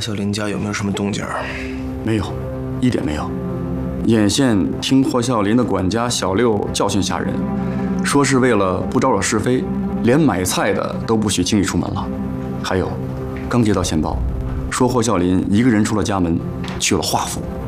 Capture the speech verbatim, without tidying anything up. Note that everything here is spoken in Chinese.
小林家有没有什么动静？ 没有，一点没有。眼线听霍孝林的管家小六教训下人，说是为了不招惹是非，连买菜的都不许轻易出门了。还有，刚接到线报，说霍孝林一个人出了家门，去了华府。